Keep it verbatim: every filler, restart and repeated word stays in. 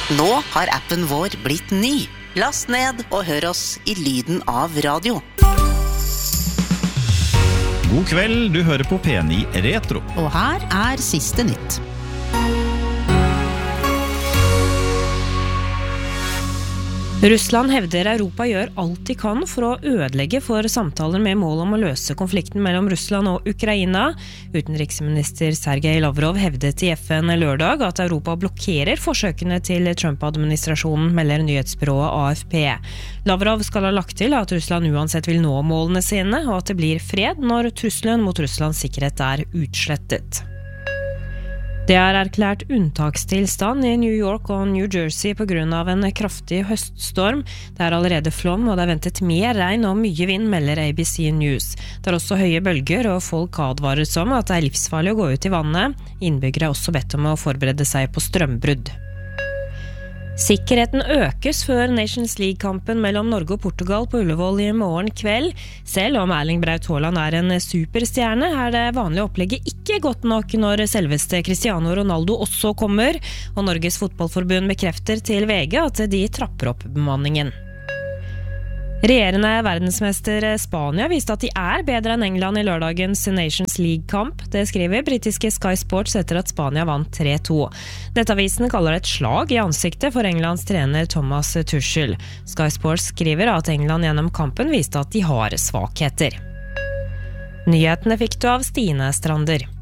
Nå har appen vår blitt ny. Last ned og hør oss i lyden av radio. God kveld, du hører på P ni Retro. Og her er siste nytt. Russland hevder Europa gjør alt de kan for å ødelegge for samtaler med mål om å løse konflikten mellom Russland og Ukraina. Utenriksminister Sergej Lavrov hevdet i F N lørdag at Europa blokkerer forsøkene til Trump-administrasjonen, melder nyhetsbyrået A F P. Lavrov skal ha lagt til at Russland uansett vil nå målene sine, og at det blir fred når trusselen mot Russlands sikkerhet er utslettet. Det er erklært unntakstilstand i New York og New Jersey på grunn av en kraftig høststorm. Det er allerede flom, og det er ventet mer regn og mye vind, melder A B C News. Det er også høye bølger, og folk advares om at det er livsfarlig å gå ut i vannet. Innbyggere er også bedt om å forberede seg på strømbrudd. Sikkerheten økes før Nations League-kampen mellom Norge og Portugal på Ullevål i morgen kveld. Selv om Erling Braut Haaland er en superstjerne, er det vanlige opplegget ikke godt nok når selveste Cristiano Ronaldo også kommer, og Norges fotballforbund bekrefter til V G at de trapper opp bemanningen. Regjerende verdensmester Spania viste at de er bedre enn England i lørdagens Nations League-kamp. Det skriver britiske Sky Sports etter at Spania vant tre to. Nettavisen kaller det et slag i ansiktet for Englands trener Thomas Tuchel. Sky Sports skriver at England gjennom kampen viste at de har svakheter. Nyhetene fikk du av Stine Strander.